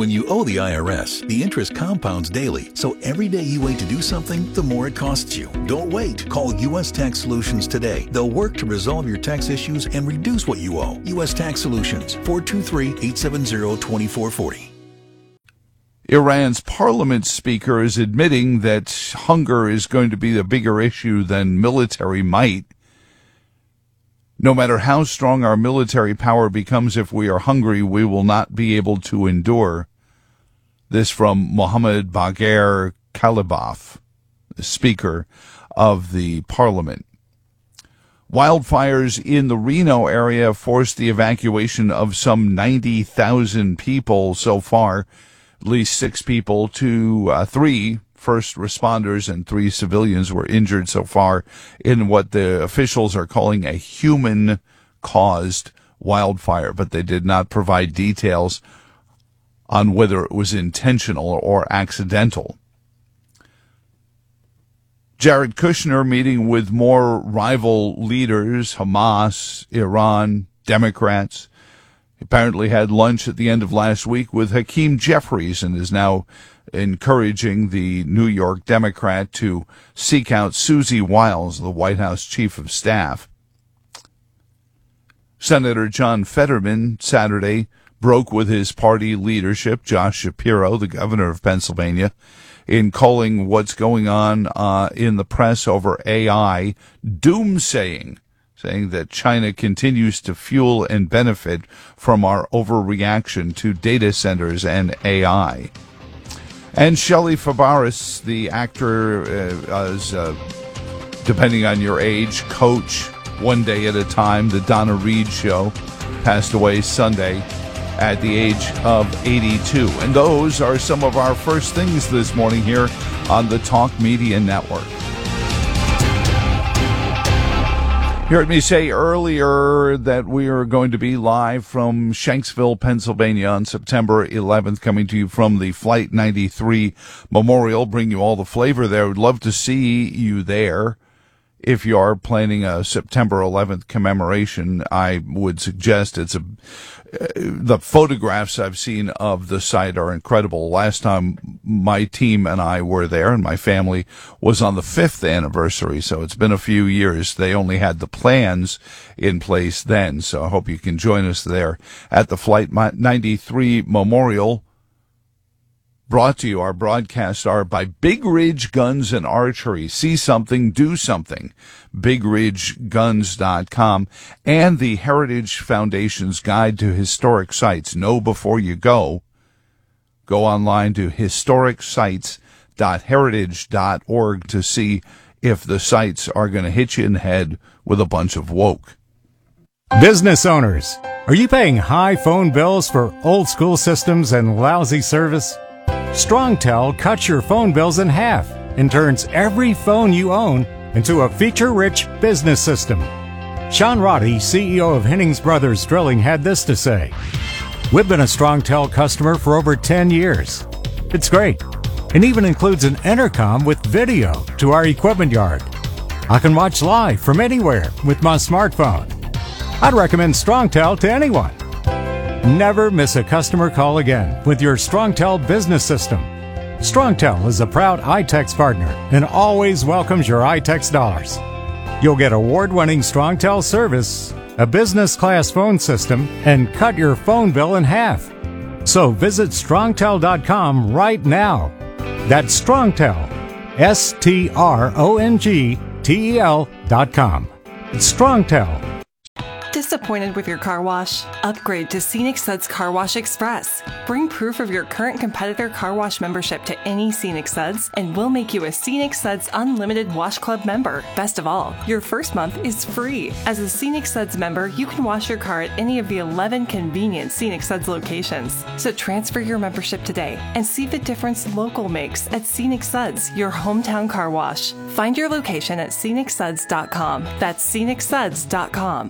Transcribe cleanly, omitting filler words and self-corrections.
When you owe the IRS, the interest compounds daily, so every day you wait to do something, the more it costs you. Don't wait. Call U.S. Tax Solutions today. They'll work to resolve your tax issues and reduce what you owe. U.S. Tax Solutions, 423-870-2440. Iran's parliament speaker is admitting that hunger is going to be a bigger issue than military might. No matter how strong our military power becomes, if we are hungry, we will not be able to endure. This from Mohammad Bagher Khalibaf, the Speaker of the Parliament. Wildfires in the Reno area forced the evacuation of some 90,000 people so far. At least 6 people, 3 first responders and 3 civilians were injured so far in what the officials are calling a human-caused wildfire, but they did not provide details on whether it was intentional or accidental. Jared Kushner meeting with more rival leaders, Hamas, Iran, Democrats. He apparently had lunch at the end of last week with Hakeem Jeffries and is now encouraging the New York Democrat to seek out Susie Wiles, the White House chief of staff. Senator John Fetterman Saturday broke with his party leadership, Josh Shapiro, the governor of Pennsylvania, in calling what's going on in the press over AI doomsaying, saying that China continues to fuel and benefit from our overreaction to data centers and AI. And Shelley Fabares, the actor, as depending on your age, Coach, One Day at a Time, the Donna Reed Show, passed away Sunday at the age of 82. And those are some of our first things this morning here on the Talk Media Network. You heard me say earlier that we are going to be live from Shanksville, Pennsylvania on September 11th, coming to you from the Flight 93 Memorial. Bring you all the flavor there. Would love to see you there. If you are planning a September 11th commemoration, I would suggest the photographs I've seen of the site are incredible. Last time my team and I were there, and my family, was on the 5th anniversary, so it's been a few years. They only had the plans in place then, so I hope you can join us there at the Flight 93 Memorial. Brought to you, our broadcasts are by Big Ridge Guns and Archery. See something, do something. BigRidgeGuns.com and the Heritage Foundation's Guide to Historic Sites. Know before you go. Go online to historicsites.heritage.org to see if the sites are going to hit you in the head with a bunch of woke. Business owners, are you paying high phone bills for old school systems and lousy service? StrongTel cuts your phone bills in half and turns every phone you own into a feature-rich business system. Sean Roddy, CEO of Hennings Brothers Drilling, had this to say: "We've been a StrongTel customer for over 10 years. It's great, and even includes an intercom with video to our equipment yard. I can watch live from anywhere with my smartphone. I'd recommend StrongTel to anyone. Never miss a customer call again with your StrongTel business system. StrongTel is a proud iTex partner and always welcomes your iTex dollars. You'll get award-winning StrongTel service, a business-class phone system, and cut your phone bill in half. So visit StrongTel.com right now. That's StrongTel, StrongTel.com. It's StrongTel. Disappointed with your car wash? Upgrade to Scenic Suds Car Wash Express. Bring proof of your current competitor car wash membership to any Scenic Suds, and we'll make you a Scenic Suds Unlimited Wash Club member. Best of all, your first month is free. As a Scenic Suds member, you can wash your car at any of the 11 convenient Scenic Suds locations. So transfer your membership today and see the difference local makes at Scenic Suds, your hometown car wash. Find your location at scenicsuds.com. That's scenicsuds.com.